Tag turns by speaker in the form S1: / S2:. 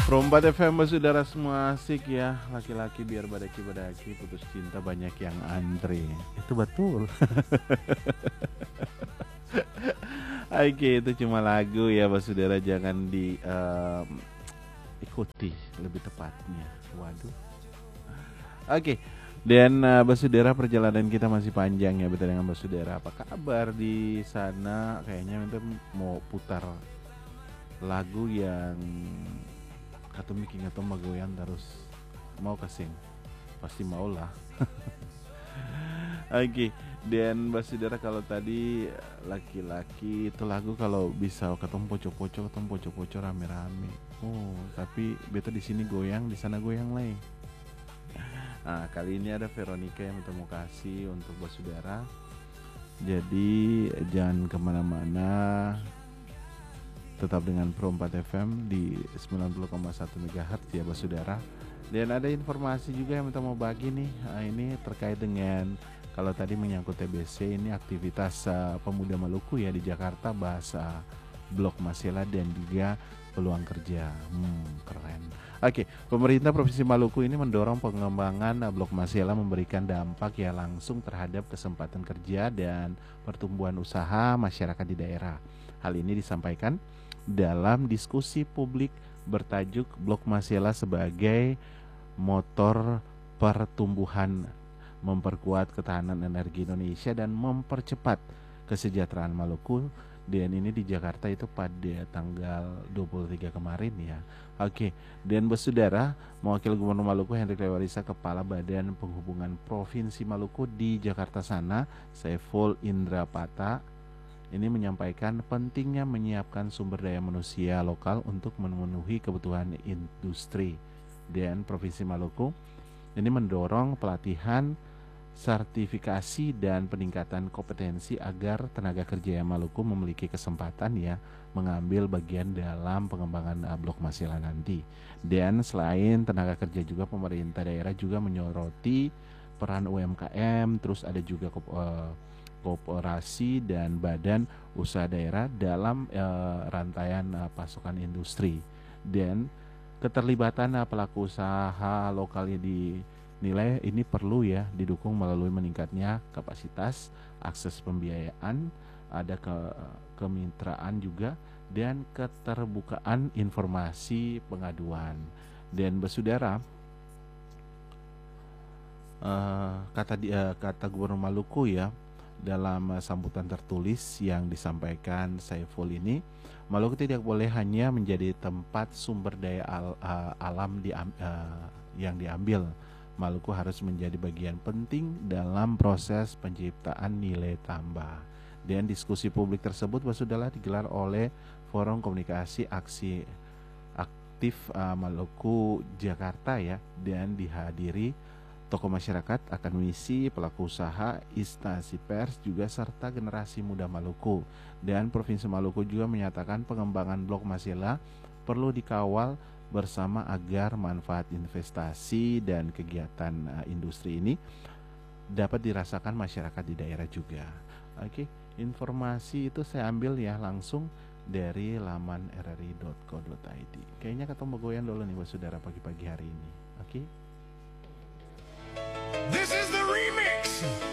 S1: Perompat FM saudara semua asik ya. Laki-laki biar badaki-badaki, putus cinta banyak yang antri. Itu betul. Oke, itu cuma lagu ya saudara, jangan ikuti lebih tepatnya. Waduh. Oke. Dan saudara, perjalanan kita masih panjang ya betul dengan saudara. Apa kabar di sana? Kayaknya kita mau putar lagu yang atau bikin atau magoyan terus, mau kasing pasti mau lah. Oke. Dan saudara, kalau tadi laki-laki itu lagu kalau bisa ketemu poco-poco rame-rame. Oh, tapi beta di sini goyang, di sana goyang lagi. Nah, kali ini ada Veronica yang minta mau kasih untuk saudara. Jadi jangan kemana-mana, tetap dengan Pro 4 FM di 90,1 MHz ya saudara. Dan ada informasi juga yang minta mau bagi nih. Nah, ini terkait dengan kalau tadi menyangkut TBC, ini aktivitas pemuda Maluku ya di Jakarta, bahasa Blok Masela dan juga peluang kerja. Keren. Oke, pemerintah Provinsi Maluku ini mendorong pengembangan Blok Masela, memberikan dampak ya langsung terhadap kesempatan kerja dan pertumbuhan usaha masyarakat di daerah. Hal ini disampaikan dalam diskusi publik bertajuk Blok Masela sebagai motor pertumbuhan, memperkuat ketahanan energi Indonesia dan mempercepat kesejahteraan Maluku. Dan ini di Jakarta itu pada tanggal 23 kemarin ya. Oke, dan saudara, mewakili Gubernur Maluku Hendrik Lewarisa, Kepala Badan Penghubungan Provinsi Maluku di Jakarta sana, Saiful Indra Pata, ini menyampaikan pentingnya menyiapkan sumber daya manusia lokal untuk memenuhi kebutuhan industri. Dan Provinsi Maluku ini mendorong pelatihan, sertifikasi dan peningkatan kompetensi agar tenaga kerja Maluku memiliki kesempatan ya mengambil bagian dalam pengembangan Blok Masela nanti. Dan selain tenaga kerja juga pemerintah daerah juga menyoroti peran UMKM, terus ada juga koperasi dan badan usaha daerah dalam rantaian pasokan industri. Dan keterlibatan pelaku usaha lokalnya dinilai ini perlu ya didukung melalui meningkatnya kapasitas, akses pembiayaan, ada kemitraan juga, dan keterbukaan informasi pengaduan. Dan saudara, kata Gubernur Maluku ya dalam sambutan tertulis yang disampaikan Saiful ini, Maluku tidak boleh hanya menjadi tempat sumber daya alam yang diambil. Maluku harus menjadi bagian penting dalam proses penciptaan nilai tambah. Dan diskusi publik tersebut sudah digelar oleh Forum Komunikasi Aksi Aktif Maluku Jakarta ya, dan dihadiri tokoh masyarakat, akademisi, pelaku usaha, instansi pers juga serta generasi muda Maluku. Dan Provinsi Maluku juga menyatakan pengembangan Blok Masela perlu dikawal bersama agar manfaat investasi dan kegiatan industri ini dapat dirasakan masyarakat di daerah juga. Oke, informasi itu saya ambil ya langsung dari laman rri.co.id. Kayaknya ketemu goyang dulu nih saudara pagi-pagi hari ini. Oke.
S2: This is the remix.